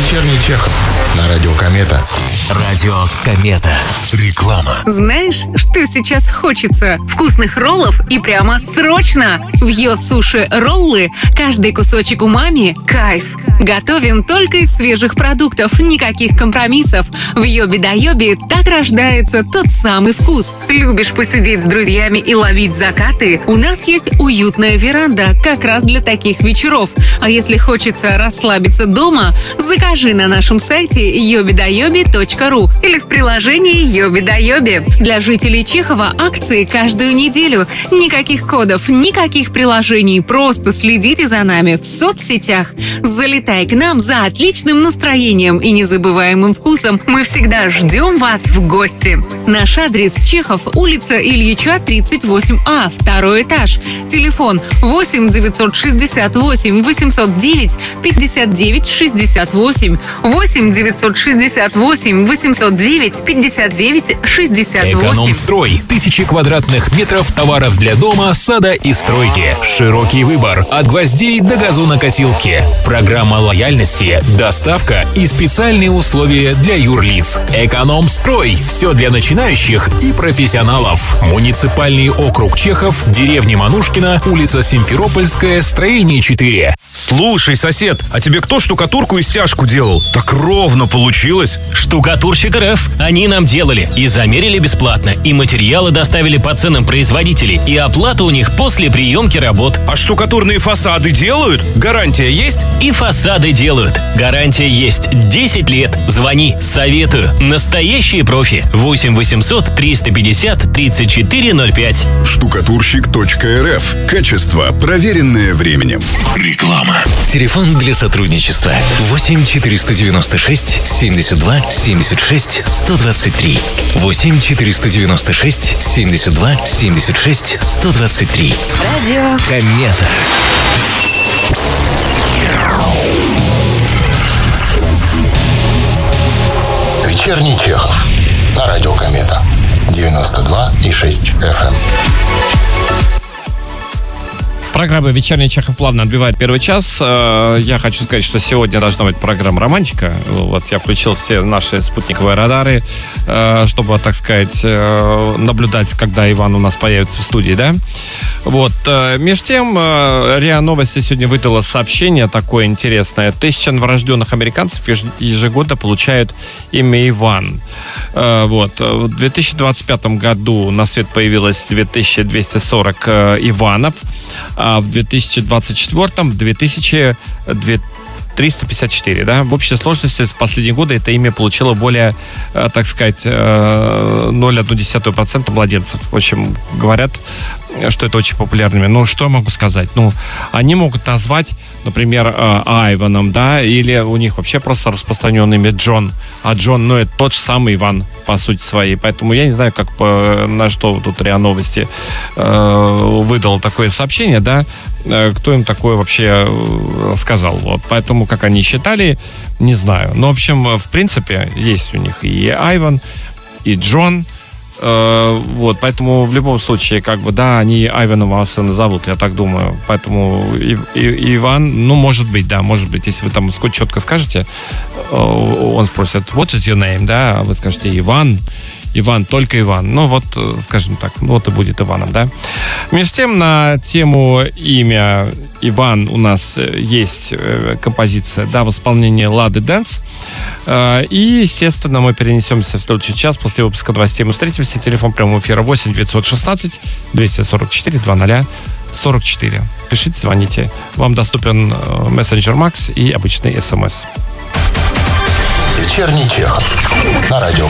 Вечерний Чехов на радио Комета. Радио Комета. Реклама. Знаешь, что сейчас хочется? Вкусных роллов и прямо срочно! В Йо Суши роллы каждый кусочек умами – кайф. Готовим только из свежих продуктов, никаких компромиссов. В Йоби да Йоби так рождается тот самый вкус. Любишь посидеть с друзьями и ловить закаты? У нас есть уютная веранда, как раз для таких вечеров. А если хочется расслабиться дома, закажи на нашем сайте yobidayobi.ru или в приложении Йоби да Йоби. Для жителей Чехова акции каждую неделю. Никаких кодов, никаких приложений. Просто следите за нами в соцсетях. Залетай к нам за отличным настроением и незабываемым вкусом. Мы всегда ждем вас в гости. Наш адрес: Чехов, улица Ильича, 38А, 2 этаж. Телефон 8 968 809 59 68. 8 968 809 59 68. Экономстрой. 1000 квадратных метров товаров для дома, сада и стройки. Широкий выбор. От гвоздей до газонокосилки. Программа лояльности, доставка и специальные условия для юрлиц. Экономстрой. Все для начинающих и профессионалов. Муниципальный округ Чехов, деревня Манушкина, улица Симферопольская, строение 4. Слушай, сосед, а тебе кто штукатурку и стяжку делал? Так ровно получилось. Штукатурщик РФ. Они нам делали и замерили бесплатно, и материалы доставили по ценам производителей, и оплата у них после приемки работ. А штукатурные фасады делают? Гарантия есть? И фасады делают. Гарантия есть 10 лет. Звони, советую. Настоящие профи. 8 800 350 3405. Штукатурщик.рф. Качество, проверенное временем. Реклама. Телефон для сотрудничества 8 496 72 76 123. 8 496 72 76 123. Радио Комета. Вечерний Чехов на радио Комета. 92,6 FM. Программа «Вечерний Чехов» плавно отбивает первый час. Я хочу сказать, что сегодня должна быть программа «Романтика». Вот я включил все наши спутниковые радары, чтобы, так сказать, наблюдать, когда Иван у нас появится в студии, да? Вот. Между тем, РИА Новости сегодня выдала сообщение такое интересное. 1000 новорожденных американцев ежегодно получают имя Иван. Вот. В 2025 году на свет появилось 2240 Иванов, а в 2024-м 2354, да? В общей сложности в последние годы это имя получило более, так сказать, 0,1% младенцев. В общем, говорят, что это очень популярными. Ну, что я могу сказать? Ну, они могут назвать, например, Айваном, да, или у них вообще просто распространенное имя Джон. А Джон, ну, это тот же самый Иван, по сути своей. Поэтому я не знаю, как на что тут РИА Новости выдал такое сообщение, да, кто им такое вообще сказал. Вот. Поэтому, как они считали, не знаю. Но, в общем, в принципе, есть у них и Айван, и Джон. Вот, поэтому в любом случае, как бы, да, они Айванова сына зовут, я так думаю. Поэтому Иван, ну, может быть, да, может быть, если вы там четко скажете, он спросит, what is your name, да, а вы скажете Иван, только Иван. Ну, вот, скажем так, ну, вот и будет Иваном, да. Между тем, на тему имя Иван у нас есть композиция, да, в исполнении Лады Дэнс. И, естественно, мы перенесемся в следующий час после выпуска новостей. Мы встретимся. Телефон прямого эфира 8 916 244 2044. Пишите, звоните. Вам доступен мессенджер Макс и обычный СМС. Вечерний Чехов на радио